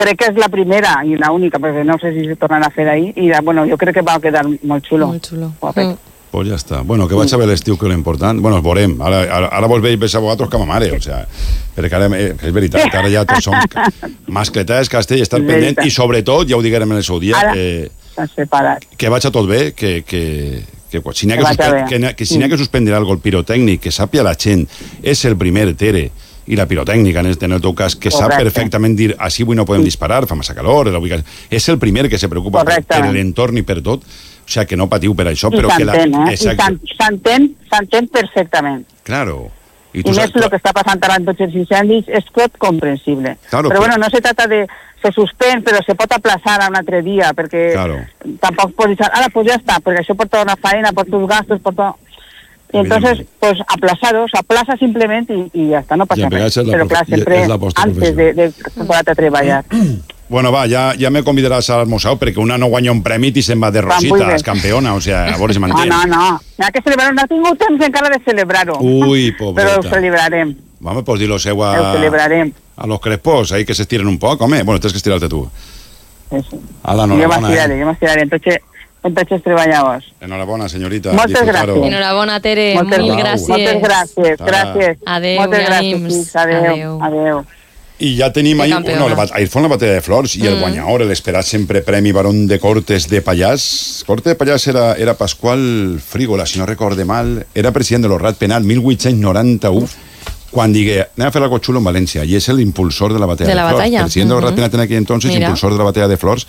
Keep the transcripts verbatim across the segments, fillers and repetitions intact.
crec que és la primera i la única, perquè no sé si se tornarà a fer ahir, i bueno, jo crec que va quedar molt xulo. Molt xulo. Mm. Pues ja està. Bueno, que vaig a veure l'estiu, que és l'important. Bueno, els veurem. Ara, ara, ara vos veig a vosaltres com a mare, o sea, perquè ara, és veritat, que ara ja tots som mascletades, castell, estar pendent, i sobretot, ja ho diguem en el seu dia, ara, eh, separat. que vaig a tot bé, que, que, que, que si n'hi ha que, suspen, que, que, si n'hi ha que suspendre algo el pirotècnic, que sàpia la gent, és el primer, Tere, i la pirotècnica, en el, en el teu cas, que sap perfectament dir, així avui no podem disparar, fa massa calor, és el primer que se preocupa per, per l'entorn i per tot. O sea, que no patiu per això, però que la... Eh? S'entén, s'entén perfectament. Claro. I, I més el que està passant ara en tots els incendis és tot comprensible. Claro, però, però bueno, no se trata de... Se suspèn, però se pot aplaçar a un altre dia, perquè claro. Tampoc pots dir, ara, pues ja està, perquè això porta una feina, porta uns gastos, porta... Y entonces, pues aplazados, aplaza simplemente y, y ya está, no pasa nada. Pero claro, siempre antes de, de poderte treballar. Bueno, va, ja, ja me convidaràs al museu, perquè una no guanya un premi i se'n va de Rosita, és campiona, o sea, a veure si m'entens. No, no, no, n'hi ha que celebrar-ho, no ha tingut temps encara de celebrar-ho. Ui, pobreta. Però ho celebrarem. Vamos, pues dir-lo seu a... Ho celebrarem. A los crespos, ahí que s'estiren un poc, home, bueno, tens que estirar-te tu. Sí, sí. Ala, no, jo m'estiraré, jo m'estiraré, entonces... Entonces treballadors. Enhorabona, señorita. Moltes gràcies. Enhorabona, Tere. Moltes, mil gràcies. Moltes gràcies. Gràcies. Adéu, moltes ànims. gràcies. Adéu. Adéu. Adéu. I ja tenim ahir, no, ahir fue la batalla de Flors i mm. el guanyador, l'esperat sempre Premi Barón de Cortes de Pallars. Corte de Pallars era, era Pasqual Frígola, si no recorde mal, era president de l'Orrat Penal mil vuit-cents noranta-u, quan digué, anem a fer algo xulo en València, i és l'impulsor de la batalla de, de, la de Flors. Batalla. President mm -hmm. de l'Orrat Penal en aquell entonces, Mira. impulsor de la batalla de Flors.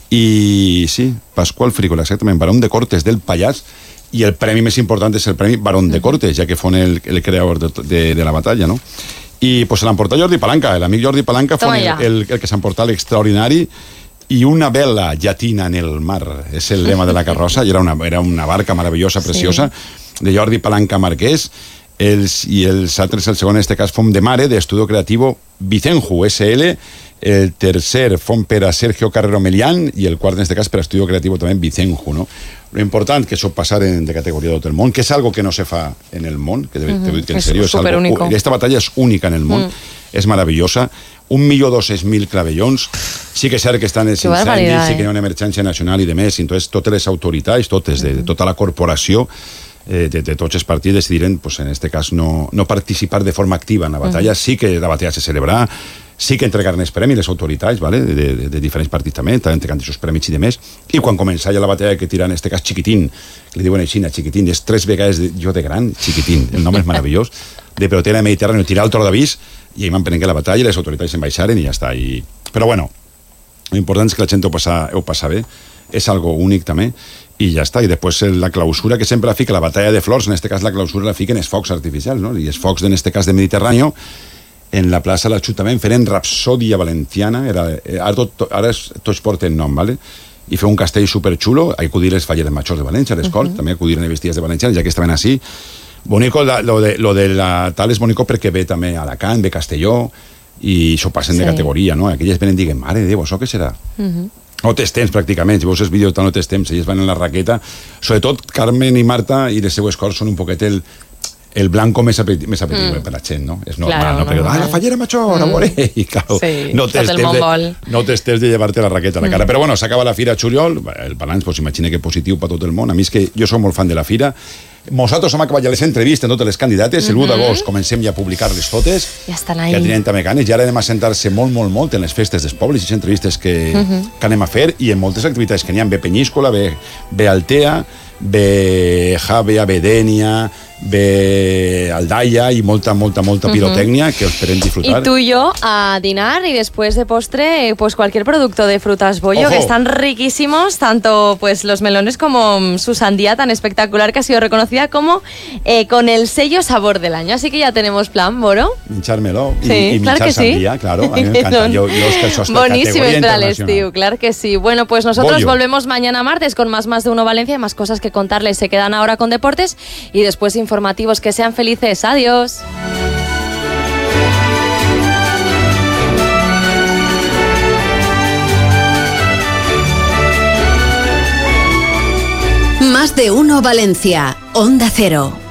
I sí, Pasqual Frígola, exactament, Barón de Cortes del Pallars, i el premi més important és el premi Barón de Cortes, ja que fon el, el creador de, de, de la batalla, no? I pues, se l'emportà Jordi Palanca, l'amic Jordi Palanca fon el, el, el que s'emportà l'extraordinari i una vela llatina en el mar, és el lema de la carrossa, i era una, era una barca meravellosa, preciosa, sí. de Jordi Palanca Marquès, els, i els altres, el segon en este cas, fom de mare, d'Estudio Creativo Vicenju, S L, el tercer fon per a Sergio Carrero Melián i el quart en este cas per a Estudio Creativo també Vicenju, no? Lo important que això passar en, de categoria de tot el món, que és algo que no se fa en el món, que, de, uh -huh. que en serio és, és algo, esta batalla és única en el món, mm. és meravellosa, un milió dos-cents mil clavellons, sí que és cert que estan els incendis, eh? sí que hi ha una emergència nacional i de més, i entonces totes les autoritats, totes, de, de tota la corporació, eh, de, de tots els partits decidiren, pues, en este cas, no, no participar de forma activa en la batalla, uh -huh. sí que la batalla se celebrarà, sí que entregaren els premis les autoritats, ¿vale? de, de, de diferents partits també, estan entregant aquests premis i de més, i quan comença ja la batalla que tiran, en este cas, Chiquitín, que li diuen així, Chiquitín, és tres vegades de, jo de gran, Chiquitín, el nom és meravellós, de pelotera mediterrània, tirar el Tordavís, i ahir van prenent la batalla, les autoritats se'n baixaren i ja està. I... Però bueno, l'important és que la gent ho passa, ho passa bé, és algo únic també, i ja està. I després la clausura que sempre la fica, la batalla de Flors, en este cas la clausura la fiquen els focs artificials, no? I els focs, en este cas, de Mediterrani, en la plaça de l'Ajuntament, feren Rapsòdia Valenciana, era, ara, tot, ara tots porten nom, ¿vale? I fer un castell superxulo, a acudir les falleres majors de València, les Corts, uh -huh. també acudiren les vestides de València, ja que estaven així. Bonico, la, lo, de, lo de la tal és bonico perquè ve també a Alacant, ve Castelló, i això passen sí. de categoria, no? Aquelles venen i diguen, mare de Déu, això què serà? Uh -huh. No tens temps, pràcticament, si veus els vídeos no tens temps, elles van en la raqueta, sobretot Carmen i Marta i les seues Corts són un poquet el el blanco més apetible mm. per la gent, no? És normal, claro, no? Perquè, normal. ah, la fallera major, mm. veure, i claro, sí, no tens temps de, no tens temps de llevar-te la raqueta a la cara. Mm. Però bueno, s'acaba la fira a juliol, el balanç, pues, imagina que positiu per tot el món. A mi és que jo soc molt fan de la fira. Nosaltres hem acabat ja les entrevistes en totes les candidates, mm -hmm. el u d'agost comencem ja a publicar-les totes, ja estan ahí. Que tenen també ganes, i ara anem a sentar-se molt, molt, molt en les festes dels pobles i les entrevistes que, mm -hmm. que anem a fer, i en moltes activitats que n'hi ha, ve Penyíscola, ve, ve Altea, ve Javea, ve Dènia, ve Aldaia i molta, molta, molta pirotècnia uh -huh. que os esperem disfrutar. Y tú y yo a dinar y después de postre, pues cualquier producto de frutas bollo, Ojo. que están riquísimos, tanto pues los melones como su sandía tan espectacular que ha sido reconocida como eh, con el sello sabor del año. Así que ya tenemos plan, Moro. Minchármelo. Sí, y, y claro que sandía, sí. Claro, a mí me encanta. yo, yo es que eso está Bonísimo categoría el estiu, claro que sí. Bueno, pues nosotros bollo. volvemos mañana martes con más Más de Uno Valencia y más cosas que contarles. Se quedan ahora con deportes y después informativos. Que sean felices. Adiós. Más de Uno Valencia. Onda Cero.